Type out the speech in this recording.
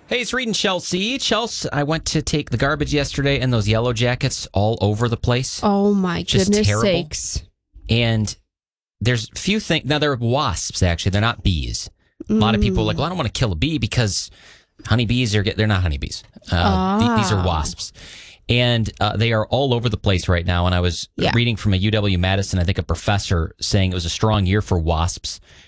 Hey, it's Reed and Chelsea. Chelsea, I went to take the garbage yesterday, and those yellow jackets all over the place. Oh, my Just goodness terrible. sakes. And there's few things. Now, they're wasps, actually. They're not bees. A lot of people are like, well, I don't want to kill a bee because honeybees they're not honeybees. These are wasps. And they are all over the place right now. And I was reading from a UW-Madison, I think a professor saying it was a strong year for wasps.